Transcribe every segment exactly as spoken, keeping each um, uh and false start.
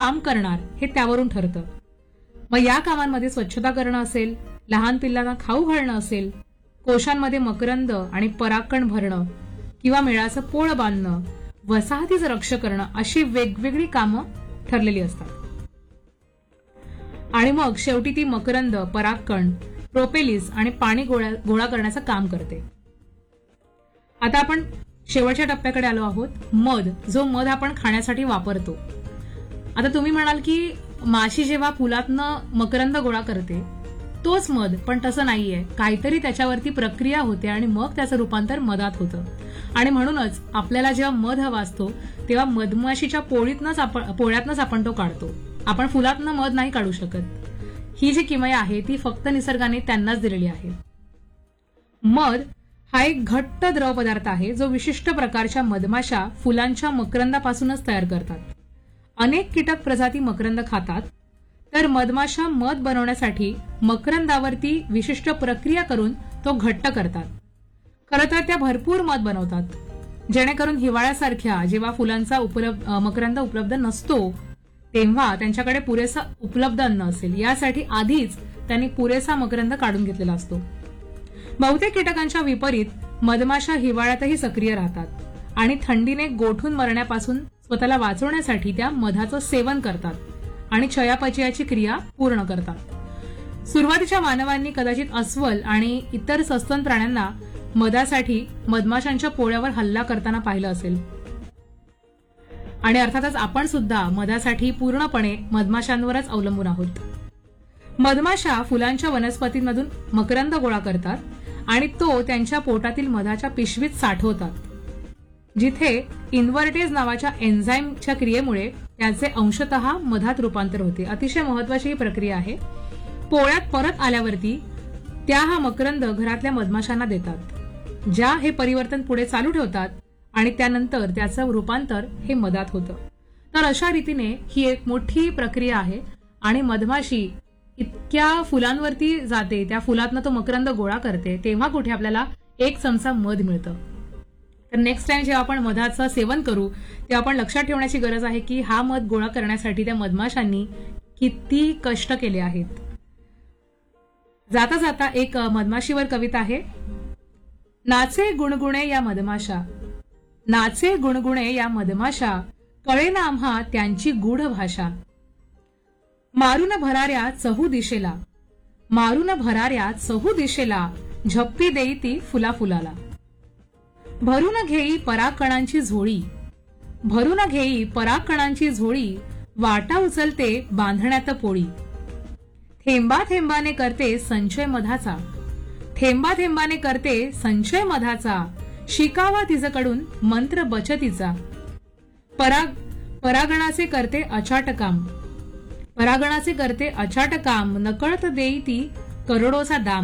काम करणार हे त्यावरून ठरतं. मग या कामांमध्ये स्वच्छता करणं असेल, लहान पिल्लांना खाऊ घालणं असेल, कोशांमध्ये मकरंद आणि परागकण भरणं किंवा मेळाचं पोळ बांधणं, वसाहतीचं रक्षण करणं अशी वेगवेगळी कामं ठरलेली असतात. आणि मग शेवटी ती मकरंद, परागकण, प्रोपेलिस आणि पाणी गोळा गोळा करण्याचं काम करते. आता आपण शेवटच्या टप्प्याकडे आलो आहोत, मध, जो मध आपण खाण्यासाठी वापरतो. आता तुम्ही म्हणाल की माशी जेव्हा फुलातनं मकरंद गोळा करते तोच मध, पण तसं नाहीये. काहीतरी त्याच्यावरती प्रक्रिया होते आणि मग त्याचं रूपांतर मधात होतं. आणि म्हणूनच आपल्याला जेव्हा मध हवा असतो तेव्हा मधमाशीच्या पोळीतनच आपण पोळ्यातनच आपण तो काढतो. आपण फुलातनं मध नाही काढू शकत. ही जी किमया आहे ती फक्त निसर्गाने त्यांनाच दिलेली आहे. मध हा एक घट्ट द्रव पदार्थ आहे जो विशिष्ट प्रकारच्या मधमाशा फुलांच्या मकरंदापासूनच तयार करतात. अनेक कीटक प्रजाती मकरंद खातात, तर मधमाशा मध बनवण्यासाठी मकरंदावरती विशिष्ट प्रक्रिया करून तो घट्ट करतात. खरं तर त्या भरपूर मध बनवतात, जेणेकरून हिवाळ्यासारख्या जेव्हा फुलांचा उपलब्ध मकरंद उपलब्ध नसतो तेव्हा त्यांच्याकडे पुरेसा उपलब्ध अन्न असेल यासाठी आधीच त्यांनी पुरेसा मकरंद काढून घेतलेला असतो. बहुतेक कीटकांच्या विपरीत मधमाशा हिवाळ्यातही सक्रिय राहतात आणि थंडीने गोठून मरण्यापासून स्वतःला वाचवण्यासाठी त्या मधाचं सेवन करतात आणि चयापचयाची क्रिया पूर्ण करतात. सुरुवातीच्या मानवांनी कदाचित अस्वल आणि इतर सस्तन प्राण्यांना मधासाठी मधमाशांच्या पोळ्यावर हल्ला करताना पाहिलं असेल. आणि अर्थातच आपण सुद्धा मधासाठी पूर्णपणे मधमाशांवरच अवलंबून आहोत. मधमाशा फुलांच्या वनस्पतींमधून मकरंद गोळा करतात आणि तो त्यांच्या पोटातील मधाच्या पिशवीत साठवतात, जिथे इन्व्हर्टेज नावाच्या एन्झाईमच्या क्रियेमुळे त्याचे अंशतः मधात रूपांतर होते. अतिशय महत्वाची ही प्रक्रिया आहे. पोळ्यात परत आल्यावरती त्या हा मकरंद घरातल्या मधमाशांना देतात, ज्या हे परिवर्तन पुढे चालू ठेवतात आणि त्यानंतर त्याचं रूपांतर हे मधात होतं. तर अशा रीतीने ही एक मोठी प्रक्रिया आहे आणि मधमाशी इतक्या फुलांवरती जाते, त्या फुलातनं तो मकरंद गोळा करते, तेव्हा कुठे आपल्याला एक चमचा मध मिळतं. तर नेक्स्ट टाइम जेव्हा आपण मधाचं सेवन करू तेव्हा आपण लक्षात ठेवण्याची गरज आहे की हा मध गोळा करण्यासाठी त्या मधमाशांनी किती कष्ट केले आहेत. जाता जाता एक मधमाशीवर कविता आहे. नाचे गुणगुणे या मधमाशा, नाचे गुणगुणे या मधमाशा, कळेना आम्हा त्यांची गूढ भाषा. मारून भराऱ्या चहू दिशेला, मारून भराऱ्या चहू दिशेला, झप्पी देई ती फुला फुलाला. भरून घेई परागकणांची झोळी, भरून घेई परागकणांची झोळी, वाटा उचलते बांधण्यात पोळी. थेंबा थेंबाने करते संचय मधाचा, थेंबा थेंबाने करते संचय मधाचा, शिकावा तिच्याकडून मंत्र बचतीचा. पराग परागणाचे करते अचाट काम, परागणाचे करते अचाट काम, नकळत देई ती करोडोचा दाम,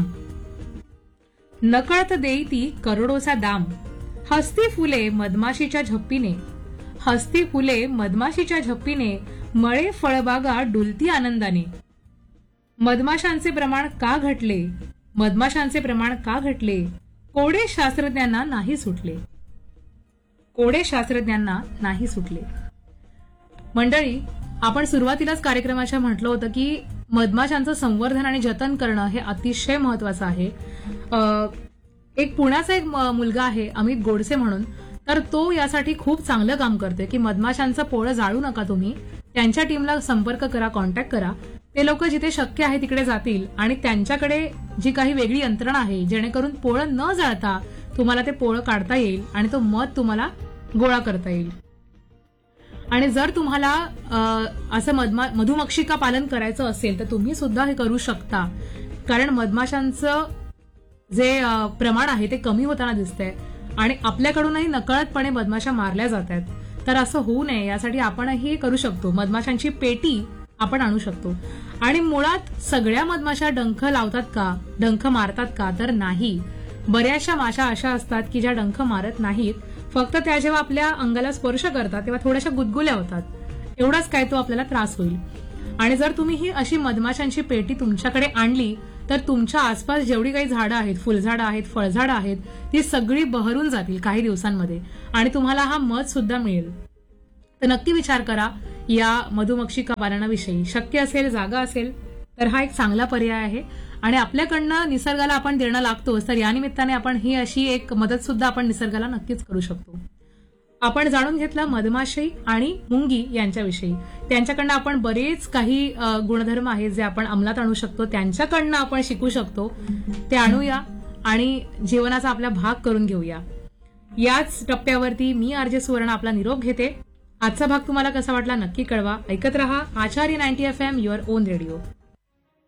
नकळत देई ती करोडोचा दाम. हसती फुले मधमाशीच्या झप्पीने, हसती फुले मधमाशीच्या झप्पीने, मळे फळबागा डुलती आनंदाने. मधमाशांचे प्रमाण का घटले, मधमाशांचे प्रमाण का घटले, कोडे शास्त्रज्ञांना नाही सुटले, कोडे शास्त्रज्ञांना नाही सुटले. मंडळी, आपण सुरुवातीलाच कार्यक्रमाच्या म्हटलं होतं की मधमाशांचं संवर्धन आणि जतन करणं हे अतिशय महत्वाचं आहे. एक पुण्याचा एक मुलगा आहे अमित गोडसे म्हणून, तर तो यासाठी खूप चांगलं काम करतोय की मधमाशांचं पोळं जाळू नका तुम्ही, त्यांच्या टीमला संपर्क करा, कॉन्टॅक्ट करा. ते लोक जिथे शक्य आहे तिकडे जातील आणि त्यांच्याकडे जी काही वेगळी यंत्रणा आहे जेणेकरून पोळं न जाळता तुम्हाला ते पोळं काढता येईल आणि तो मध तुम्हाला गोळा करता येईल. आणि जर तुम्हाला असं मधमा मधुमक्षिका पालन करायचं असेल तर तुम्ही सुद्धा हे करू शकता, कारण मधमाशांचं जे प्रमाण आहे ते कमी होताना दिसतंय आणि आपल्याकडूनही नकळतपणे मधमाशा मारल्या जात आहेत. तर असं होऊ नये यासाठी आपणही करू शकतो. मधमाशांची पेटी आपण आणू शकतो. आणि मुळात सगळ्या मधमाशा डंख लावतात का, डंख मारतात का, तर नाही. बऱ्याचशा माशा अशा असतात की ज्या डंख मारत नाहीत, फक्त त्या जेव्हा आपल्या अंगाला स्पर्श करतात तेव्हा थोड्याशा गुदगुल्या होतात, एवढाच काय तो आपल्याला त्रास होईल. आणि जर तुम्ही ही अशी मधमाशांची पेटी तुमच्याकडे आणली तर तुमच्या आसपास जेवढी काही झाडं आहेत, फुलझाडं आहेत, फळझाडं आहेत, ती सगळी बहरून जातील काही दिवसांमध्ये आणि तुम्हाला हा मध सुद्धा मिळेल. तर नक्की विचार करा या मधुमक्षिका पालनाविषयी शक्य असेल, जागा असेल तर हा एक चांगला पर्याय आहे. आणि आपल्याकडनं निसर्गाला आपण देणं लागतोच, तर या निमित्ताने आपण ही अशी एक मदत सुद्धा आपण निसर्गाला नक्कीच करू शकतो. आपण जाणून घेतलं मधमाशी आणि मुंगी यांच्याविषयी. त्यांच्याकडनं आपण बरेच काही अ, गुणधर्म आहेत जे आपण अंमलात आणू शकतो, त्यांच्याकडनं आपण शिकू शकतो. ते आणूया आणि जीवनाचा आपला भाग करून घेऊया. याच टप्प्यावरती मी आरजे सुवर्ण आपला निरोप घेते. आजचा भाग तुम्हाला कसा वाटला नक्की कळवा. ऐकत रहा आचार्य ninety F M, your on radio.